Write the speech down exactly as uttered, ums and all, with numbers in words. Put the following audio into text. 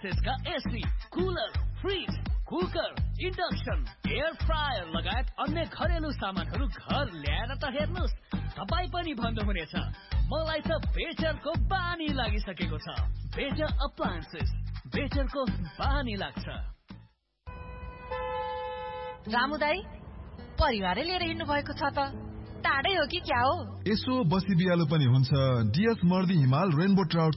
अप्लायन्सेसका AC, cooler, fridge, cooker, induction, air fryer लगायत अन्य घरेलु सामानहरू घर ल्याएर त हेर्नुस्, तपाई पनि भन्नुहुनेछ मलाई त बेचरको बानी लागिसकेको छ। बेचर अप्लायन्सेस, बेचरको बानी लाग्छ। रामु दाई, परिवारै लिएर हिँड्नु भएको छ त, टाढै हो कि क्या हो? यसो बसी बिहालो पनि हुन्छ। डिएस मर्दी हिमाल रेनबो ट्राउट